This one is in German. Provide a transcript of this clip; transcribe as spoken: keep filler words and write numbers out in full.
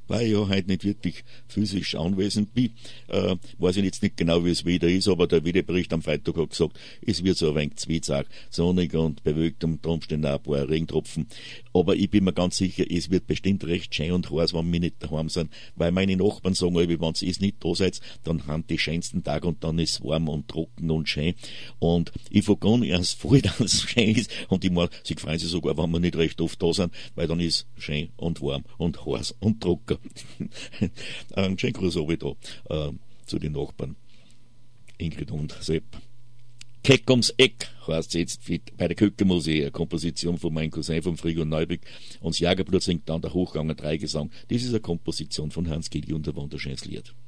weil ich ja heute nicht wirklich physisch anwesend bin, äh, weiß ich jetzt nicht genau, wie es wieder ist, aber der Wetterbericht am Freitag hat gesagt, es wird so ein wenig Zwiezag, sonnig und bewölkt und unter Umständen auch ein paar Regentropfen. Aber ich bin mir ganz sicher, es wird bestimmt recht schön und heiß, wenn wir nicht daheim sind, weil meine Nachbarn sagen, wenn ihr nicht da seid, dann haben die schönsten Tage und dann ist es warm und trocken und schön. Und ich vergange erst voll, dass es schön ist und ich meine, sie freuen sich sogar, wenn wir nicht recht oft da sind, weil dann ist es schön und warm und heiß und trocken. Einen schönen Gruß habe ich da äh, zu den Nachbarn Ingrid und Sepp. Keck ums Eck heißt jetzt bei der Köckermusik, eine Komposition von meinem Cousin von Frigo Neubig. Und das Jagerblut singt dann der Hochganger Dreigesang. Das ist eine Komposition von Hans Gilli und ein wunderschönes Lied.